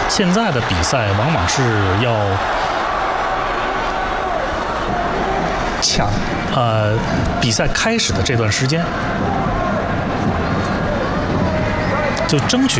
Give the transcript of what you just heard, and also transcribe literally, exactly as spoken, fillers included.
现在的比赛往往是要抢呃比赛开始的这段时间，就争取